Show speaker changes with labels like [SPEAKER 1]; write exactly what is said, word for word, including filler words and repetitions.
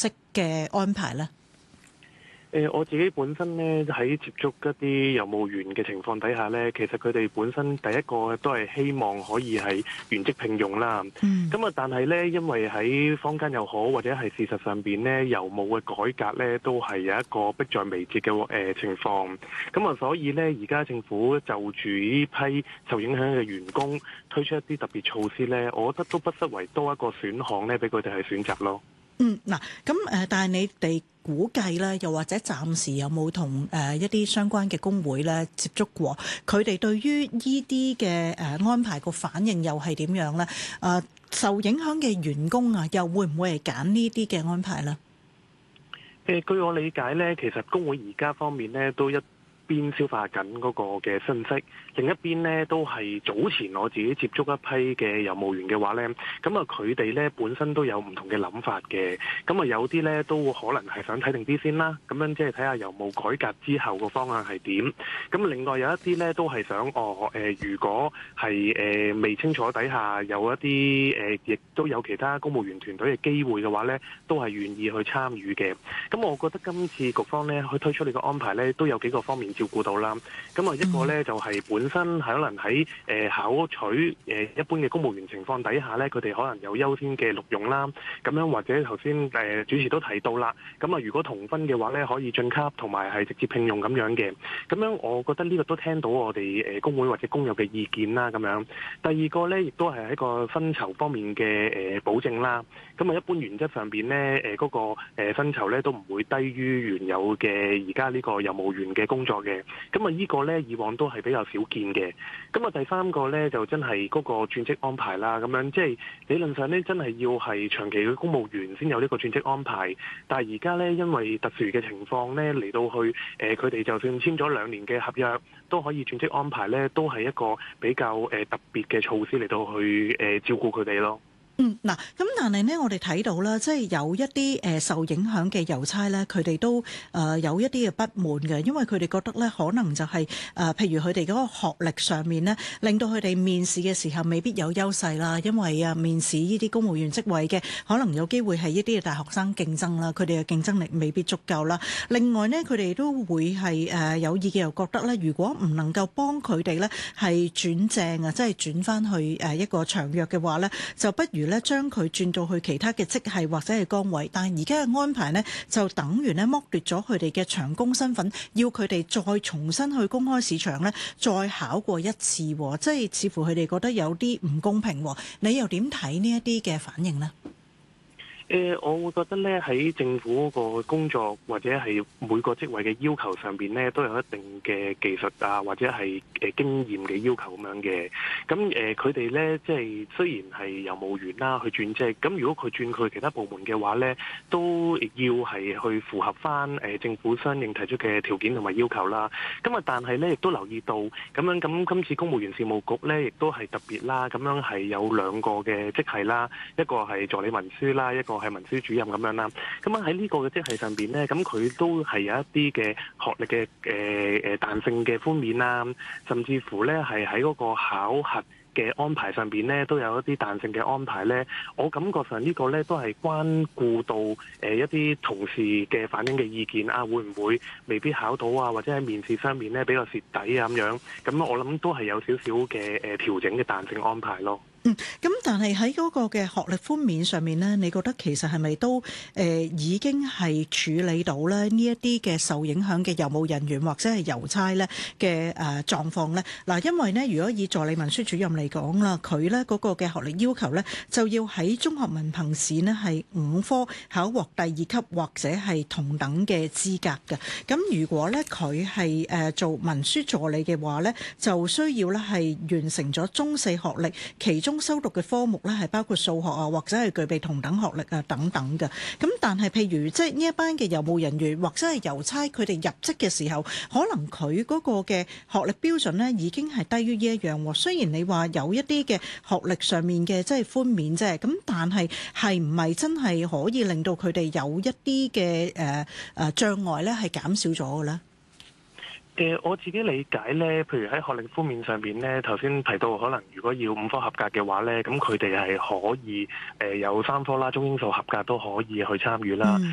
[SPEAKER 1] 式嘅安排呢？
[SPEAKER 2] 誒我自己本身咧喺接觸一啲遊務員嘅情況底下咧，其實佢哋本身第一個都係希望可以係原職聘用啦。
[SPEAKER 1] 嗯。
[SPEAKER 2] 咁啊，但係咧，因為喺坊間又好，或者係事實上邊咧，遊務嘅改革咧，都係有一個迫在眉睫嘅誒情況。咁啊，所以咧，而家政府就住呢批受影響嘅員工推出一啲特別措施咧，我覺得都不失為多一個選項咧，俾佢哋去選擇咯。
[SPEAKER 1] 嗯，嗱，咁誒，但係你哋估計咧，又或者暫時有冇同誒一啲相關嘅工會咧接觸過？佢哋對於呢啲嘅誒安排個反應又係點樣咧？誒，受影響嘅員工啊，又會唔會係揀呢啲嘅安排咧？
[SPEAKER 2] 誒，據我理解咧，其實工會而家方面咧都一邊消化緊嗰個嘅信息，另一邊呢都係早前我自己接觸一批嘅遊務員嘅話呢，咁啊佢哋呢本身都有唔同嘅諗法嘅，咁啊有啲呢都可能係想睇定啲先啦，咁樣即係睇下遊務改革之後個方向係點。咁另外有一啲呢都係想哦誒、呃，如果係誒、呃、未清楚底下有一啲誒，亦、呃、都有其他公務員團隊嘅機會嘅話呢，都係願意去參與嘅。咁我覺得今次局方呢去推出呢個安排呢，都有幾個方面照顧到啦，咁啊一個咧就係本身可能喺誒考取誒一般嘅公務員情況底下咧，佢哋可能有優先嘅錄用啦，咁樣或者頭先誒主持都提到啦，咁啊如果同分嘅話咧，可以晉級同埋係直接聘用咁樣嘅，咁樣我覺得呢個都聽到我哋誒工會或者工友嘅意見啦，咁樣。第二個咧亦都係喺個薪酬方面嘅誒保證啦，咁啊一般原則上邊咧誒嗰個誒薪酬咧都唔會低於原有嘅而家呢個遊務員嘅工作嘅，咁啊呢個呢，以往都係比較少見嘅。咁啊第三個呢，就真係嗰個轉職安排啦，咁樣即係理論上呢，真係要係長期嘅公務員先有呢個轉職安排。但係而家呢，因為特殊嘅情況呢，嚟到去誒佢哋就算簽咗兩年嘅合約都可以轉職安排呢，都係一個比較誒特別嘅措施嚟到去誒照顧佢哋咯。
[SPEAKER 1] 嗯，嗱，咁但係呢，我哋睇到啦，即係有一啲誒受影響嘅郵差咧，佢哋都誒有一啲嘅不滿嘅，因為佢哋覺得咧，可能就係誒，譬如佢哋嗰個學歷上面咧，令到佢哋面試嘅時候未必有優勢啦，因為啊，面試呢啲公務員職位嘅，可能有機會係一啲嘅大學生競爭啦，佢哋嘅競爭力未必足夠啦。另外呢，佢哋都會係誒有意見，又覺得咧，如果唔能夠幫佢哋咧係轉正啊，即係轉翻去誒一個長約嘅話咧，就不如咧將佢轉到去其他嘅職系或者係崗位，但係而家嘅安排呢，就等於咧剝奪咗佢哋嘅長工身份，要佢哋再重新去公開市場咧，再考過一次，即係似乎佢哋覺得有啲唔公平。你又點睇呢一啲嘅反應呢？
[SPEAKER 2] 誒、呃，我會覺得咧喺政府個工作或者係每個職位嘅要求上邊咧，都有一定嘅技術啊，或者係誒經驗嘅要求咁樣嘅。咁誒，佢哋咧即係雖然係遊務員啦去轉職，咁如果佢轉去其他部門嘅話咧，都要係去符合翻誒政府相應提出嘅條件同埋要求啦。咁啊，但係咧亦都留意到咁樣，咁今次公務員事務局咧亦都係特別啦，咁樣係有兩個嘅職系啦，一個係助理文書啦，一個係文書主任咁樣啦，咁啊喺呢個嘅職系上邊咧，咁佢都係有一啲嘅學歷嘅誒誒彈性嘅寬免啦，甚至乎咧係喺嗰個考核嘅安排上邊咧，都有一啲彈性嘅安排咧。我感覺上呢個咧都係關顧到誒一啲同事嘅反映嘅意見啊，會唔會未必考到啊，或者喺面試上面咧比較蝕底啊咁樣，咁我諗都係有少少嘅誒調整嘅彈性安排咯。
[SPEAKER 1] 嗯，咁但係喺嗰個嘅學歷寬免上面咧，你覺得其實係咪都誒、呃、已經係處理到咧呢一啲嘅受影響嘅郵務人員或者係郵差咧嘅誒狀況咧？嗱，因為咧如果以助理文書主任嚟講啦，佢咧嗰個嘅學歷要求咧就要喺中學文憑試咧係五科考獲第二級或者係同等嘅資格嘅。咁如果咧佢係誒做文書助理嘅話咧，就需要咧係完成咗中四學歷，其中修讀嘅科目咧係包括數學啊，或者係具備同等學歷啊等等嘅。咁但係譬如即係呢一班嘅郵務人員或者係郵差，佢哋入職嘅時候，可能佢嗰個嘅學歷標準咧已經係低於呢一樣。雖然你話有一啲嘅學歷上面嘅即係寬免啫，咁但係係唔係真係可以令到佢哋有一啲嘅誒誒障礙咧係減少咗嘅咧？
[SPEAKER 2] 誒、呃、我自己理解咧，譬如喺學歷方面上邊咧，頭先提到可能如果要五科合格嘅話咧，咁佢哋係可以誒、呃、有三科啦，中英數合格都可以去參與啦。